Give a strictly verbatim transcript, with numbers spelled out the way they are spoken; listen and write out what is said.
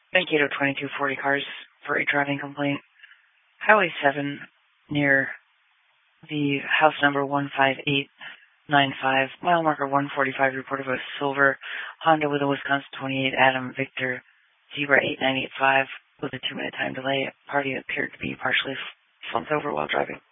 Mankato twenty-two forty cars for a driving complaint. Highway seven near the house number one five eight nine five, mile marker one forty-five, reported of a silver Honda with a Wisconsin twenty-eight Adam Victor Zebra eight nine eight five with a two-minute time delay. Party appeared to be partially slumped over while driving.